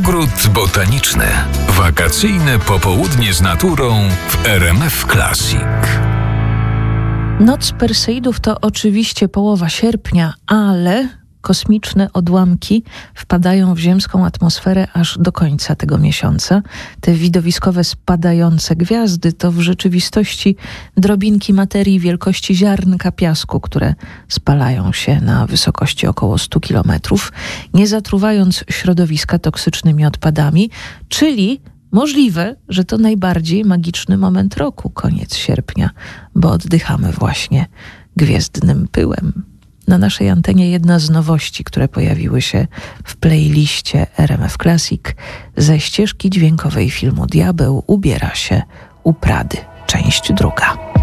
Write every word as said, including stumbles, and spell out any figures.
Ogród botaniczny. Wakacyjne popołudnie z naturą w R M F Classic. Noc Perseidów to oczywiście połowa sierpnia, ale kosmiczne odłamki wpadają w ziemską atmosferę aż do końca tego miesiąca. Te widowiskowe spadające gwiazdy to w rzeczywistości drobinki materii wielkości ziarnka piasku, które spalają się na wysokości około stu kilometrów, nie zatruwając środowiska toksycznymi odpadami, czyli możliwe, że to najbardziej magiczny moment roku, koniec sierpnia, bo oddychamy właśnie gwiezdnym pyłem. Na naszej antenie jedna z nowości, które pojawiły się w playliście R M F Classic. Ze ścieżki dźwiękowej filmu Diabeł ubiera się u Prady. Część druga.